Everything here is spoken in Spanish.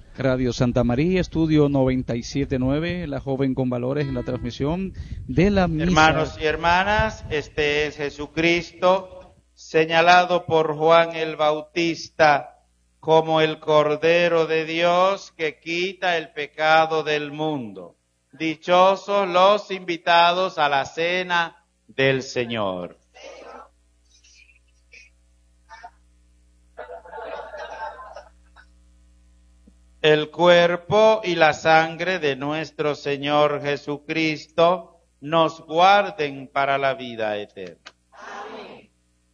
Radio Santa María, estudio 97.9, la joven con valores en la transmisión de la misa. Hermanos y hermanas, este es Jesucristo, señalado por Juan el Bautista como el Cordero de Dios que quita el pecado del mundo. Dichosos los invitados a la cena del Señor. El cuerpo y la sangre de nuestro Señor Jesucristo nos guarden para la vida eterna.